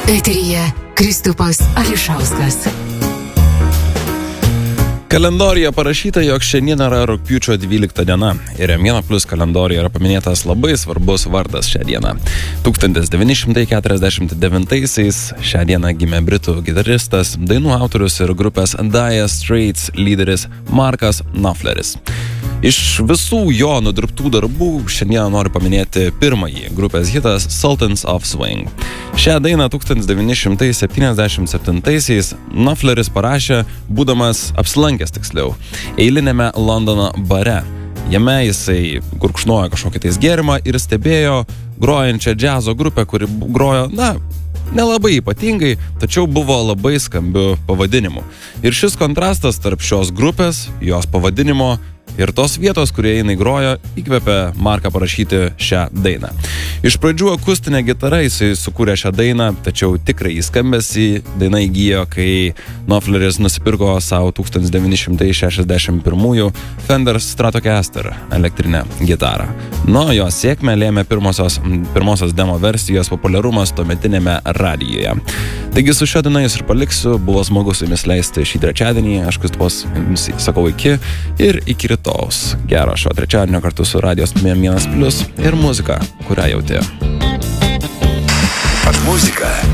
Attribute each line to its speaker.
Speaker 1: Eteryje Kristupas Ališauskas.
Speaker 2: Kalendorijoje parašyta, jog šiandien yra rugpjūčio 12 diena ir M1+ kalendorijoje yra paminėtas labai svarbus vardas šią dieną. 1949-aisiais šią dieną gimė britų gitaristas, dainų autorius ir grupės Dire Straits lyderis Markas Knopfleris. Iš visų jo nudirbtų darbų šiandien noriu paminėti pirmąjį grupės hitas Sultans of Swing. Šią dainą 1977-aisiais Knopfleris parašė, būdamas apsilankęs tiksliau, eilinėme Londono bare. Jame jisai gurkšnojo kažkokį tais gėrimą ir stebėjo grojančią džiazo grupę, kuri grojo, nelabai ypatingai, tačiau buvo labai skambiu pavadinimu. Ir šis kontrastas tarp šios grupės, jos pavadinimo ir tos vietos, kurie jinai grojo, įkvėpė Marką parašyti šią dainą. Iš pradžių akustinė gitara jisai sukūrė šią dainą, tačiau tikrai skambesį daina įgijo, kai Knopfleris nusipirko savo 1961 Fender Stratocaster elektrinę gitarą. Nuo jo sėkmę lėmė pirmosios demo versijos populiarumas tuometinėme radijoje. Taigi su šio daina jūs ir paliksiu, buvo smagu su jumis leisti šį trečiadienį, aš Kristupas sakau iki ir iki rytojaus. Gero šio trečiadienio kartu su radijos M1+ ir muzika, kurią jauti.
Speaker 3: Muzika